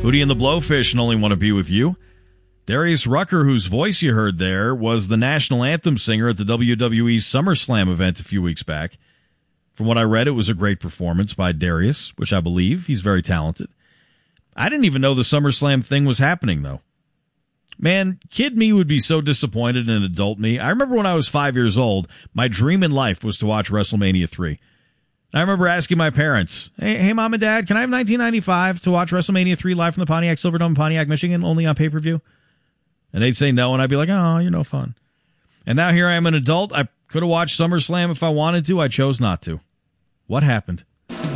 Hootie and the Blowfish and Only Want to Be With You. Darius Rucker, whose voice you heard there, was the national anthem singer at the WWE SummerSlam event a few weeks back. From what I read, it was a great performance by Darius, which I believe. He's very talented. I didn't even know the SummerSlam thing was happening, though. Man, kid me would be so disappointed in adult me. I remember when I was 5 years old, my dream in life was to watch WrestleMania 3. I remember asking my parents, hey, Mom and Dad, can I have 1995 to watch WrestleMania 3 live from the Pontiac Silverdome in Pontiac, Michigan, only on pay-per-view? And they'd say no, and I'd be like, oh, you're no fun. And now here I am an adult. I could have watched SummerSlam if I wanted to. I chose not to. What happened?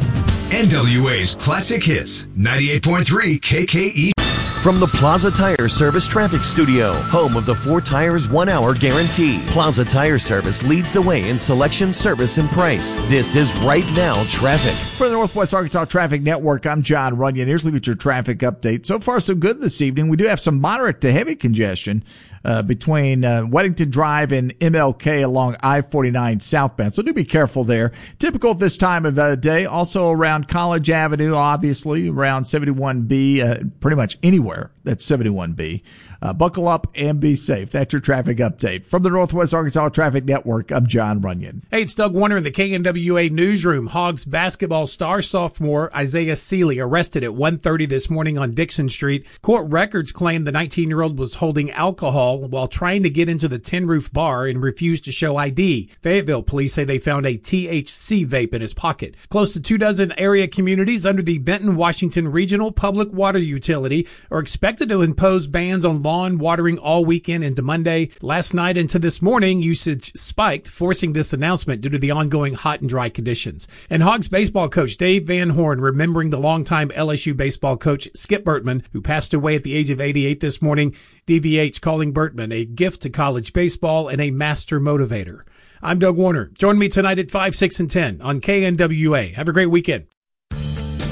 NWA's Classic Hits, 98.3 KKE. From the Plaza Tire Service Traffic Studio, home of the 4 Tires 1 Hour Guarantee. Plaza Tire Service leads the way in selection, service, and price. This is Right Now Traffic. For the Northwest Arkansas Traffic Network, I'm John Runyon. Here's a look at your traffic update. So far, so good this evening. We do have some moderate to heavy congestion between Weddington Drive and MLK along I-49 southbound. So do be careful there. Typical at this time of day. Also around College Avenue, obviously, around 71B, pretty much anywhere that's 71B. Buckle up and be safe. That's your traffic update. From the Northwest Arkansas Traffic Network, I'm John Runyon. Hey, it's Doug Warner in the KNWA newsroom. Hogs basketball star sophomore Isaiah Seeley arrested at 1:30 this morning on Dixon Street. Court records claim the 19-year-old was holding alcohol while trying to get into the Tin Roof bar and refused to show ID. Fayetteville police say they found a THC vape in his pocket. Close to 24 area communities under the Benton, Washington Regional Public Water Utility are expected to impose bans on lawn watering all weekend into Monday. Last night into this morning, usage spiked, forcing this announcement due to the ongoing hot and dry conditions. And Hogs baseball coach Dave Van Horn remembering the longtime LSU baseball coach Skip Bertman, who passed away at the age of 88 this morning. DVH calling Bertman a gift to college baseball and a master motivator. I'm Doug Warner. Join me tonight at 5, 6, and 10 on KNWA. Have a great weekend.